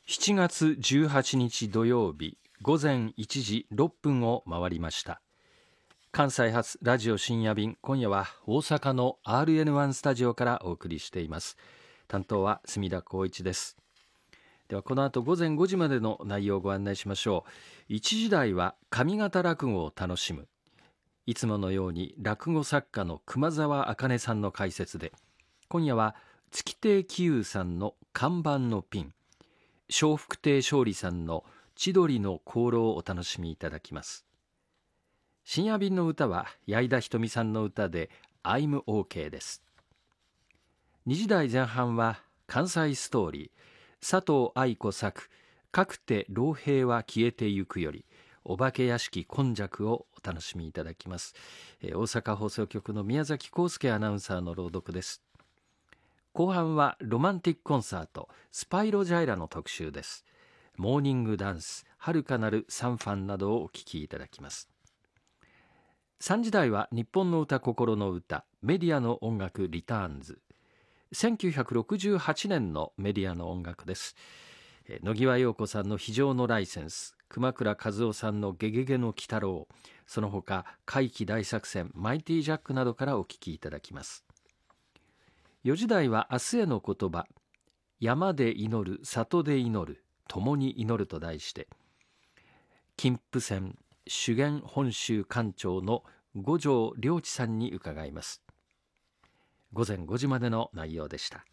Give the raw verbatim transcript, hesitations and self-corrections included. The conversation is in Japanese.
しちがつじゅうはちにち土曜日ごぜんいちじろっぷんを回りました。関西発ラジオ深夜便、今夜は大阪の アールエヌワン スタジオからお送りしています。担当は隅田光一です。ではこの後ごぜんごじまでの内容をご案内しましょう。いちじ台は上方落語を楽しむ。いつものように落語作家の熊沢茜さんの解説で、今夜は月亭喜友さんの看板のピン、笑福亭勝利さんの千鳥の香炉をお楽しみいただきます。深夜便の歌は矢井田ひとみさんの歌で I'm OK です。にじ台前半は関西ストーリー、佐藤愛子作かくて老兵は消えてゆくよりお化け屋敷今昔をお楽しみいただきます。大阪放送局の宮崎康介アナウンサーの朗読です。後半はロマンティックコンサートスパイロジャイラの特集です。モーニングダンス、遥かなるサンファンなどをお聴きいただきます。さんじ台は日本の歌心の歌、メディアの音楽リターンズ。せんきゅうひゃくろくじゅうはちねんのメディアの音楽です。野際陽子さんの非常のライセンス、熊倉和夫さんのゲゲゲの鬼太郎、その他怪奇大作戦、マイティジャックなどからお聴きいただきます。よじ台は明日への言葉、山で祈る、里で祈る、共に祈ると題して、金峰山修験本州館長の五条良知さんに伺います。ごぜんごじまでの内容でした。